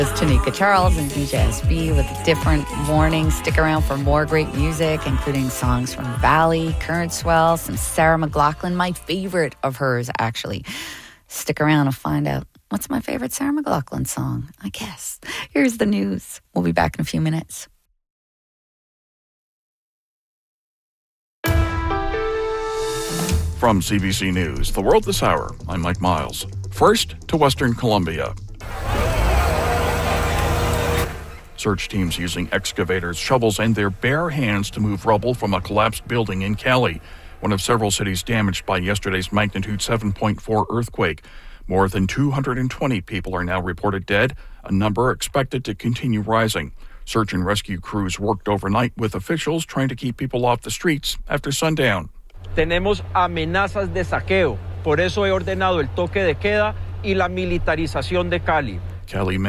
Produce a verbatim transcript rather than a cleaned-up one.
It's Tanika Charles and D J S B with a different morning. Stick around for more great music, including songs from Valley, Current Swell, some Sarah McLachlan, my favorite of hers, actually. Stick around and find out what's my favorite Sarah McLachlan song, I guess. Here's the news. We'll be back in a few minutes. From C B C News, The World This Hour, I'm Mike Miles. First to Western Colombia. Search teams using excavators, shovels, and their bare hands to move rubble from a collapsed building in Cali, one of several cities damaged by yesterday's magnitude seven point four earthquake. More than two hundred twenty people are now reported dead, a number expected to continue rising. Search and rescue crews worked overnight with officials trying to keep people off the streets after sundown. Tenemos amenazas de saqueo. Por eso he ordenado el toque de queda y la militarización de Cali. Cali